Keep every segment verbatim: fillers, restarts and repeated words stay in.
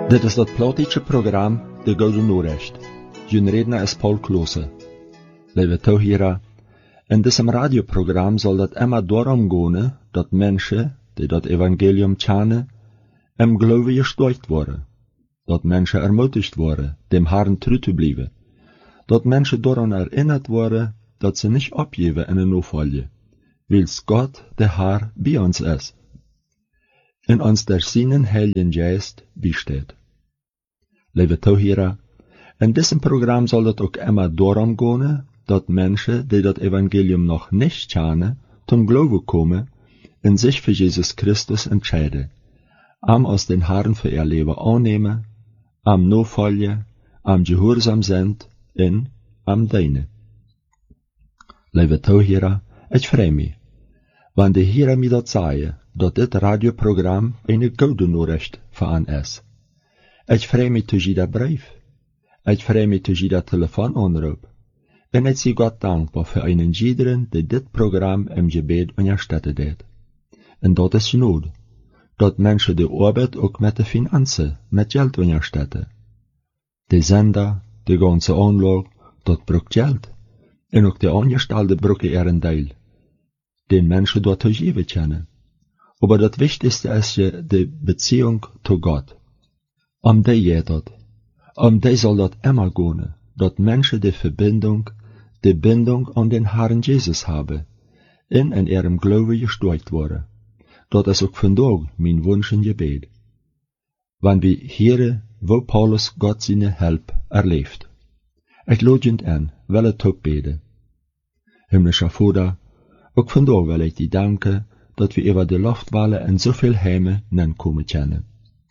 Dit is dat plotische program De Gouden Noorrecht. Jun redner is Paul Klose. Lieve toehira, in diesem radioprogramm soll dat immer darum gehen, dat Menschen, die dat Evangelium kennen, im Glaube gestärkt worden. Dat Menschen ermutigt worden, dem Herrn treu zu bleiben. Dat Menschen daran erinnert worden, dat sie nicht abgeben in der Nachfolge, weil's Gott, der Herr, bei uns ist. In uns der seinen Heiligen Geist besteht. Lieve toehira, in diesem Programm soll het ook immer darum gehen, dat Menschen, die dat Evangelium noch nicht kennen, zum Glauben kommen und sich für Jesus Christus entscheiden, am aus den Herrn für ihr Leben annehmen, am nachfolgen, am gehorsam sind und am dienen. Lieve toehira, ich freue mich, wenn die Heere mir dat sagen, dat dit radioprogramm eine gouden Nachricht für an ist. Ich freue mich durch jeder Brief. Ich freue mich durch jeder Telefonanruf. Und ich bin Gott dankbar für einen jeden, der dit Programm im Gebet unterstützt hat. Und dat ist Not, dat Menschen die Arbeit auch mit den Finanzen, mit Geld unterstützen. Die Sender, die ganze Anlage, dat braucht Geld. Und auch die Angestellte brauchen ihren Teil, den Menschen dort zu geben können. Aber das Wichtigste ist ja die Beziehung zu Gott. Um die geht das. Um die soll das immer gehen, dass Menschen die Verbindung, die Bindung an den Herrn Jesus haben, und in ihrem Glauben gestärkt worden. Das ist auch von Tag mein Wunsch und Gebet. Wenn wir hören, wo Paulus Gott seine Hilfe erlebt. Ich lade ihn an, weil er top beten. Himmlischer Vater, auch von Tag will ich dir danken, dass wir über die Luftwelle in so viel Heime kommen können.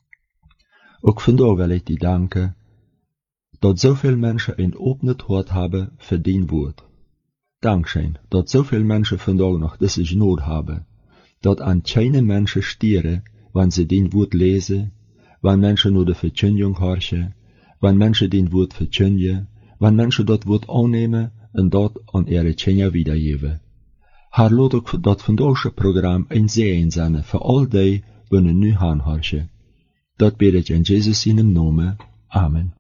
Auch von da will ich dir danken, dass so viele Menschen ein offenes Hort haben für dein Wort. Dankeschön, dass so viele Menschen von da noch diese Not haben, dass an keine Menschen stieren, wenn sie dein Wort lesen, wenn Menschen nur die Verkündigung horchen, wenn Menschen dein Wort verkündigen, wenn Menschen das Wort annehmen und dort an ihre Kinder wiedergeben. Herr, laat ook dat vandaagse Programm een zegen zijn voor al die, die nu aanhorchen. Dat bid ik in Jezus in naam. Amen.